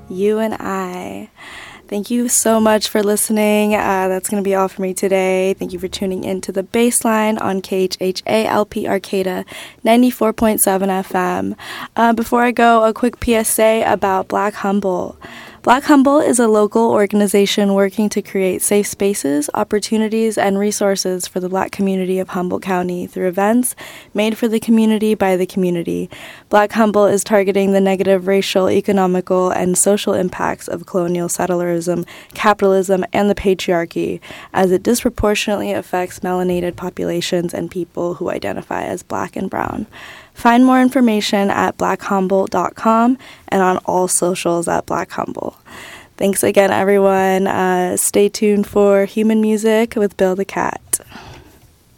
You and I. Thank you so much for listening. That's going to be all for me today. Thank you for tuning in to The Baseline on KHHALP Arcata 94.7 FM. Before I go, a quick PSA about Black Humble. Black Humble is a local organization working to create safe spaces, opportunities, and resources for the Black community of Humboldt County through events made for the community by the community. Black Humble is targeting the negative racial, economical, and social impacts of colonial settlerism, capitalism, and the patriarchy, as it disproportionately affects melanated populations and people who identify as Black and brown. Find more information at blackhumble.com and on all socials at Black Humble. Thanks again, everyone. Stay tuned for Human Music with Bill the Cat.